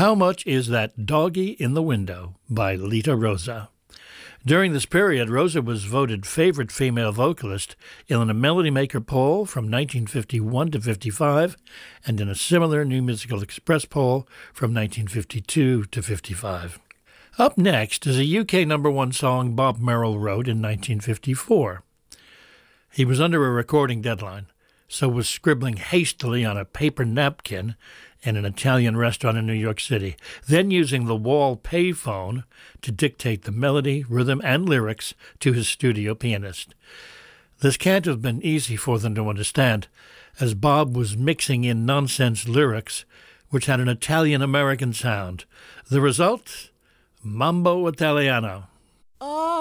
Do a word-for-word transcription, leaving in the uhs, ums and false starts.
How Much Is That Doggy in the Window by Lita Rosa. During this period, Rosa was voted favorite female vocalist in a Melody Maker poll from nineteen fifty-one to fifty-five and in a similar New Musical Express poll from nineteen fifty-two to fifty-five. Up next is a U K number one song Bob Merrill wrote in nineteen fifty-four. He was under a recording deadline, so was scribbling hastily on a paper napkin in an Italian restaurant in New York City, then using the wall payphone to dictate the melody, rhythm, and lyrics to his studio pianist. This can't have been easy for them to understand, as Bob was mixing in nonsense lyrics which had an Italian-American sound. The result? Mambo Italiano. Oh.